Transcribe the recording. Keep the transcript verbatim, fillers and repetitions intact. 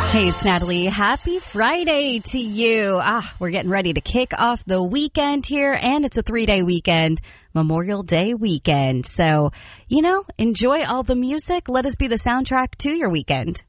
Hey, it's Natalie. Happy Friday to you. Ah, we're getting ready to kick off the weekend here, and it's a three-day weekend, Memorial Day weekend. So, you know, enjoy all the music. Let us be the soundtrack to your weekend.